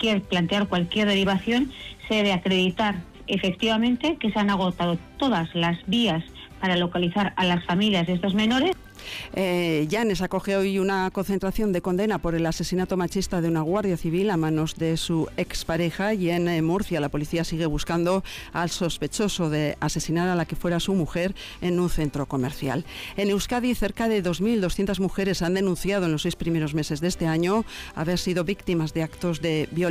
plantear cualquier derivación, se debe acreditar efectivamente que se han agotado todas las vías para localizar a las familias de estos menores. Llanes acoge hoy una concentración de condena por el asesinato machista de una guardia civil a manos de su expareja, y en Murcia la policía sigue buscando al sospechoso de asesinar a la que fuera su mujer en un centro comercial. En Euskadi, cerca de 2.200 mujeres han denunciado en los 6 primeros meses de este año haber sido víctimas de actos de violencia